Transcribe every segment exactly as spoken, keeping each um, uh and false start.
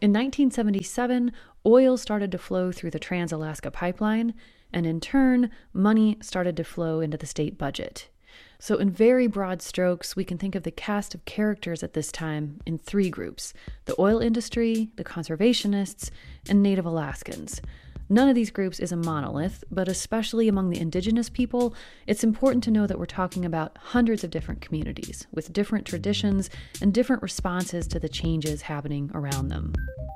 In nineteen seventy-seven, oil started to flow through the Trans-Alaska Pipeline, and in turn, money started to flow into the state budget. So in very broad strokes, we can think of the cast of characters at this time in three groups: the oil industry, the conservationists, and Native Alaskans. None of these groups is a monolith, but especially among the indigenous people, it's important to know that we're talking about hundreds of different communities with different traditions and different responses to the changes happening around them.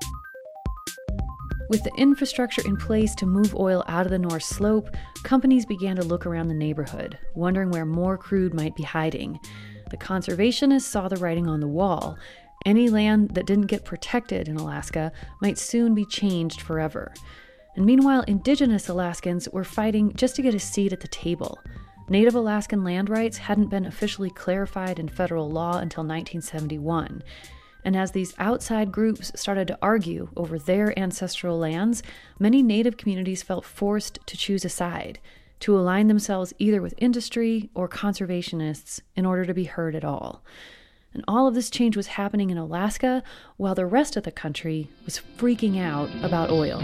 With the infrastructure in place to move oil out of the North Slope, companies began to look around the neighborhood, wondering where more crude might be hiding. The conservationists saw the writing on the wall. Any land that didn't get protected in Alaska might soon be changed forever. And meanwhile, indigenous Alaskans were fighting just to get a seat at the table. Native Alaskan land rights hadn't been officially clarified in federal law until nineteen seventy-one. And as these outside groups started to argue over their ancestral lands, many Native communities felt forced to choose a side, to align themselves either with industry or conservationists in order to be heard at all. And all of this change was happening in Alaska while the rest of the country was freaking out about oil.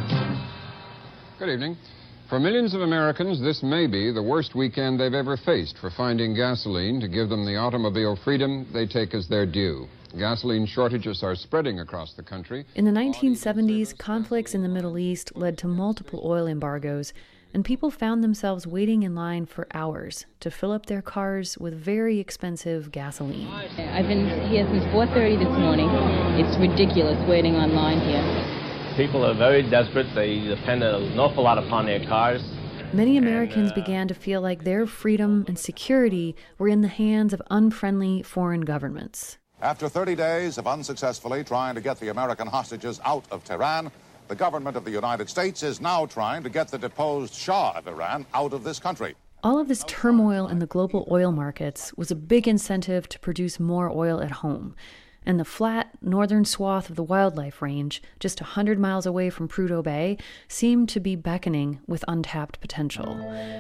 Good evening. For millions of Americans, this may be the worst weekend they've ever faced for finding gasoline to give them the automobile freedom they take as their due. Gasoline shortages are spreading across the country. In the nineteen seventies, conflicts in the Middle East led to multiple oil embargoes, and people found themselves waiting in line for hours to fill up their cars with very expensive gasoline. I've been here since four thirty this morning. It's ridiculous waiting online here. People are very desperate. They depend an awful lot upon their cars. Many Americans and, uh, began to feel like their freedom and security were in the hands of unfriendly foreign governments. After thirty days of unsuccessfully trying to get the American hostages out of Tehran, the government of the United States is now trying to get the deposed Shah of Iran out of this country. All of this turmoil in the global oil markets was a big incentive to produce more oil at home. And the flat, northern swath of the Wildlife Range, just one hundred miles away from Prudhoe Bay, seemed to be beckoning with untapped potential.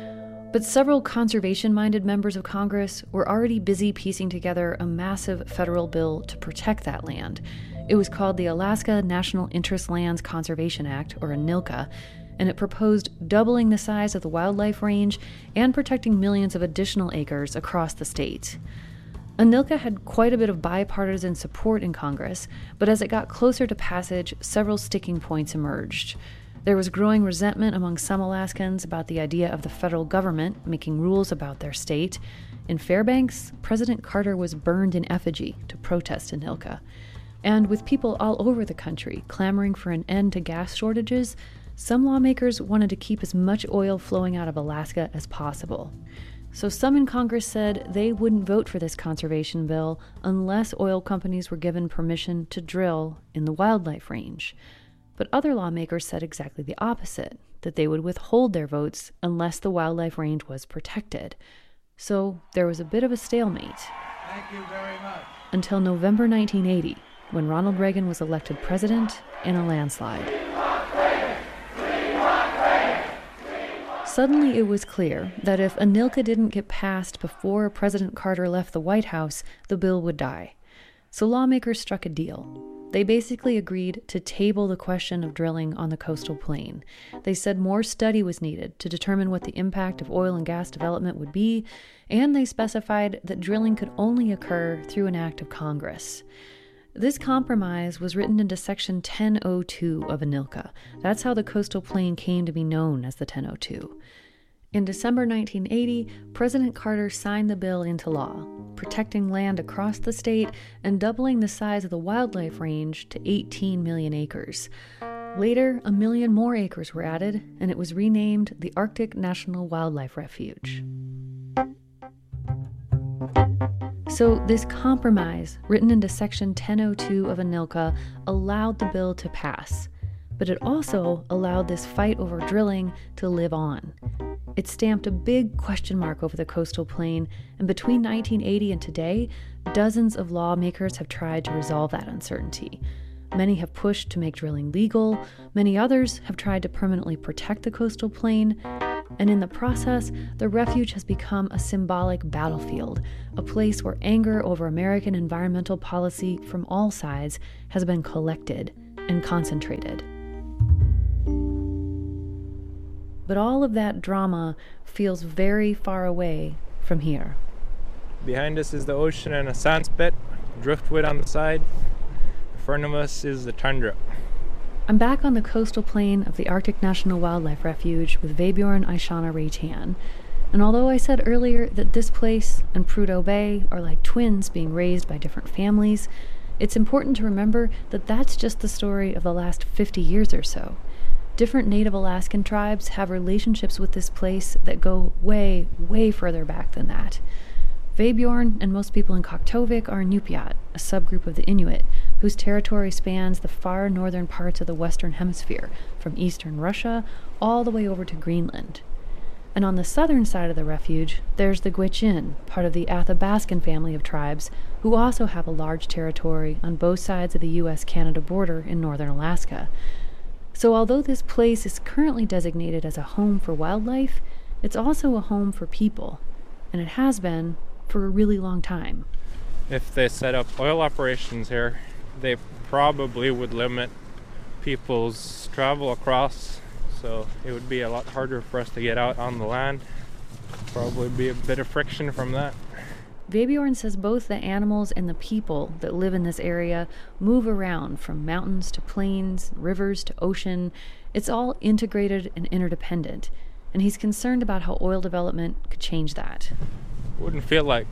But several conservation-minded members of Congress were already busy piecing together a massive federal bill to protect that land. It was called the Alaska National Interest Lands Conservation Act, or ANILCA, and it proposed doubling the size of the wildlife range and protecting millions of additional acres across the state. ANILCA had quite a bit of bipartisan support in Congress, but as it got closer to passage, several sticking points emerged. There was growing resentment among some Alaskans about the idea of the federal government making rules about their state. In Fairbanks, President Carter was burned in effigy to protest ANILCA. And with people all over the country clamoring for an end to gas shortages, some lawmakers wanted to keep as much oil flowing out of Alaska as possible. So some in Congress said they wouldn't vote for this conservation bill unless oil companies were given permission to drill in the wildlife range. But other lawmakers said exactly the opposite, that they would withhold their votes unless the wildlife range was protected. So there was a bit of a stalemate. Thank you very much. Until November nineteen eighty, when Ronald Reagan was elected president in a landslide. Suddenly it was clear that if ANILCA didn't get passed before President Carter left the White House, the bill would die. So lawmakers struck a deal. They basically agreed to table the question of drilling on the coastal plain. They said more study was needed to determine what the impact of oil and gas development would be, and they specified that drilling could only occur through an act of Congress. This compromise was written into Section ten oh two of ANILCA. That's how the coastal plain came to be known as the ten oh two. In December nineteen eighty, President Carter signed the bill into law, protecting land across the state and doubling the size of the wildlife range to eighteen million acres. Later, a million more acres were added, and it was renamed the Arctic National Wildlife Refuge. So this compromise, written into Section ten oh two of ANILCA, allowed the bill to pass. But it also allowed this fight over drilling to live on. It stamped a big question mark over the coastal plain, and between nineteen eighty and today, dozens of lawmakers have tried to resolve that uncertainty. Many have pushed to make drilling legal, many others have tried to permanently protect the coastal plain, and in the process, the refuge has become a symbolic battlefield, a place where anger over American environmental policy from all sides has been collected and concentrated. But all of that drama feels very far away from here. Behind us is the ocean and a sand spit, driftwood on the side. In front of us is the tundra. I'm back on the coastal plain of the Arctic National Wildlife Refuge with Vebjorn Aishana Reitan. And although I said earlier that this place and Prudhoe Bay are like twins being raised by different families, it's important to remember that that's just the story of the last fifty years or so. Different Native Alaskan tribes have relationships with this place that go way, way further back than that. Vebjorn and most people in Kaktovik are Inupiat, a subgroup of the Inuit, whose territory spans the far northern parts of the Western Hemisphere, from eastern Russia all the way over to Greenland. And on the southern side of the refuge, there's the Gwich'in, part of the Athabaskan family of tribes, who also have a large territory on both sides of the U S Canada border in northern Alaska. So although this place is currently designated as a home for wildlife, it's also a home for people, and it has been for a really long time. If they set up oil operations here, they probably would limit people's travel across, so it would be a lot harder for us to get out on the land. Probably be a bit of friction from that. Vebjorn says both the animals and the people that live in this area move around from mountains to plains, rivers to ocean. It's all integrated and interdependent, and he's concerned about how oil development could change that. Wouldn't feel like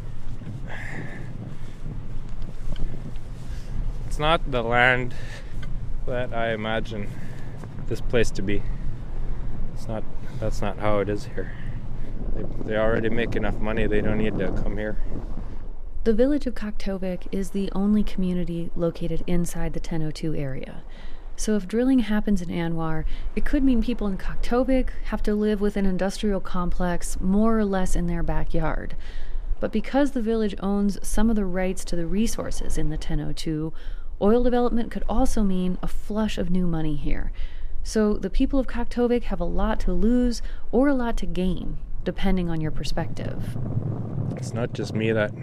it's not the land that I imagine this place to be. It's not. That's not how it is here. They, they already make enough money. They don't need to come here. The village of Kaktovik is the only community located inside the ten oh two area. So if drilling happens in Anwar, it could mean people in Kaktovik have to live with an industrial complex more or less in their backyard. But because the village owns some of the rights to the resources in the ten oh two, oil development could also mean a flush of new money here. So the people of Kaktovik have a lot to lose or a lot to gain, depending on your perspective. It's not just me that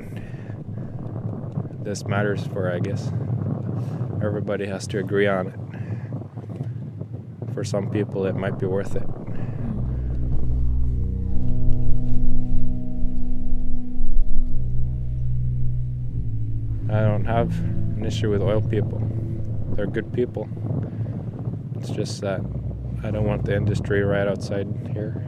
this matters for, I guess. Everybody has to agree on it. For some people, it might be worth it. I don't have an issue with oil people. They're good people. It's just that I don't want the industry right outside here.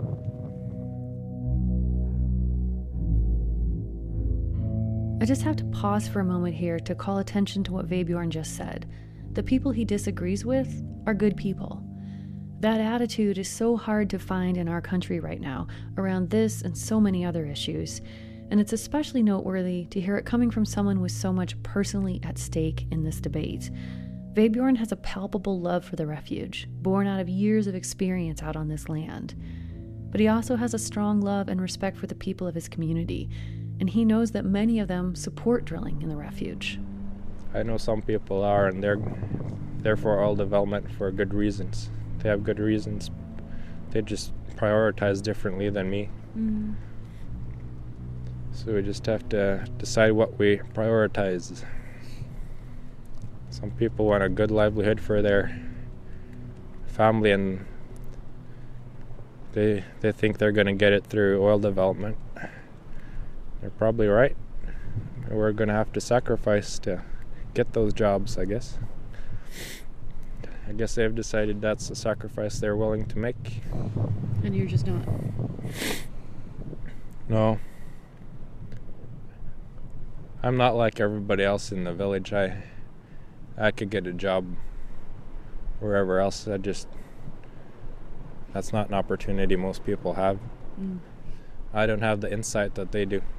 I just have to pause for a moment here to call attention to what Vebjorn just said. The people he disagrees with are good people. That attitude is so hard to find in our country right now around this and so many other issues, and it's especially noteworthy to hear it coming from someone with so much personally at stake in this debate. Vebjorn has a palpable love for the refuge, born out of years of experience out on this land. But he also has a strong love and respect for the people of his community, and he knows that many of them support drilling in the refuge. I know some people are, and they're there for oil development for good reasons. They have good reasons. They just prioritize differently than me. Mm. So we just have to decide what we prioritize. Some people want a good livelihood for their family, and they they think they're going to get it through oil development. They're probably right. We're going to have to sacrifice to get those jobs, I guess. I guess they've decided that's a sacrifice they're willing to make. And you're just not? No. I'm not like everybody else in the village. I I could get a job wherever else. I just, that's not an opportunity most people have. Mm. I don't have the insight that they do.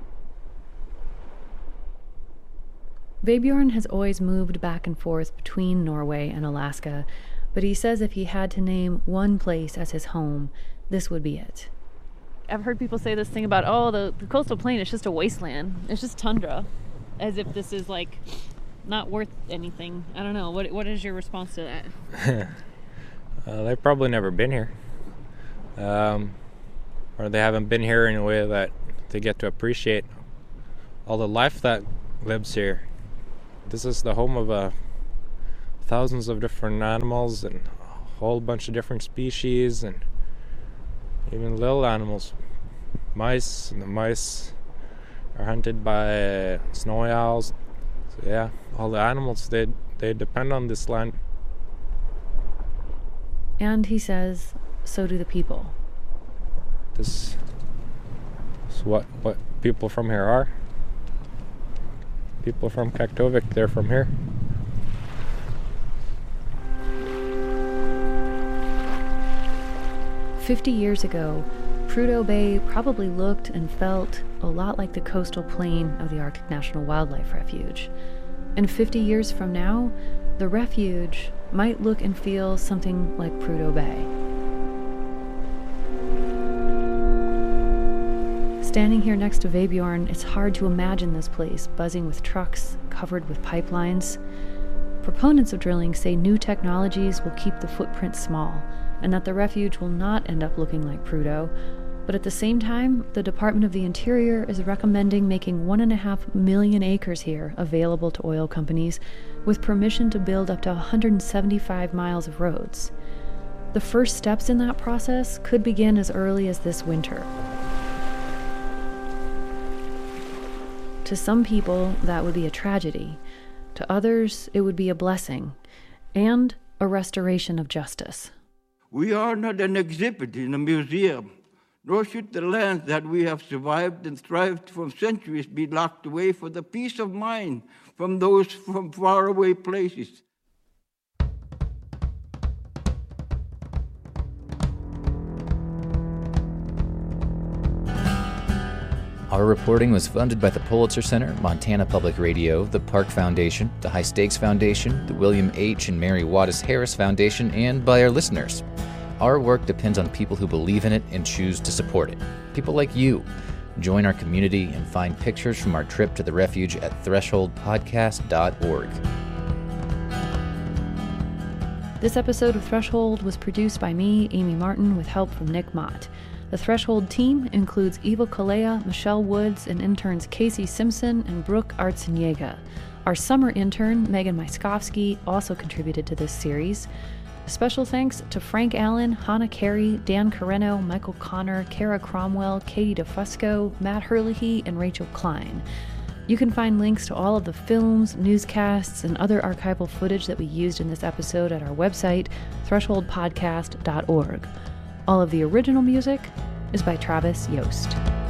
Vebjorn has always moved back and forth between Norway and Alaska, but he says if he had to name one place as his home, this would be it. I've heard people say this thing about, oh, the, the coastal plain is just a wasteland. It's just tundra. As if this is, like, not worth anything. I don't know. What What is your response to that? uh, they've probably never been here. Um, or they haven't been here in a way that they get to appreciate all the life that lives here. This is the home of a thousands of different animals and a whole bunch of different species and even little animals, mice, and the mice are hunted by snowy owls. So yeah, all the animals, they they depend on this land. And he says, so do the people. This is what, what people from here are. People from Kaktovik, they're from here. Fifty years ago, Prudhoe Bay probably looked and felt a lot like the coastal plain of the Arctic National Wildlife Refuge. And fifty years from now, the refuge might look and feel something like Prudhoe Bay. Standing here next to Vebjorn, it's hard to imagine this place buzzing with trucks, covered with pipelines. Proponents of drilling say new technologies will keep the footprint small, and that the refuge will not end up looking like Prudhoe. But at the same time, the Department of the Interior is recommending making one and a half million acres here available to oil companies, with permission to build up to one hundred seventy-five miles of roads. The first steps in that process could begin as early as this winter. To some people, that would be a tragedy. To others, it would be a blessing, and a restoration of justice. We are not an exhibit in a museum, nor should the lands that we have survived and thrived for centuries be locked away for the peace of mind from those from faraway places. Our reporting was funded by the Pulitzer Center, Montana Public Radio, the Park Foundation, the High Stakes Foundation, the William H. and Mary Wattis Harris Foundation, and by our listeners. Our work depends on people who believe in it and choose to support it. People like you. Join our community and find pictures from our trip to the refuge at threshold podcast dot org. This episode of Threshold was produced by me, Amy Martin, with help from Nick Mott. The Threshold team includes Eva Kalea, Michelle Woods, and interns Casey Simpson and Brooke Artseniega. Our summer intern, Megan Myskowski, also contributed to this series. Special thanks to Frank Allen, Hannah Carey, Dan Carreno, Michael Connor, Kara Cromwell, Katie DeFusco, Matt Herlihy, and Rachel Klein. You can find links to all of the films, newscasts, and other archival footage that we used in this episode at our website, threshold podcast dot org. All of the original music is by Travis Yost.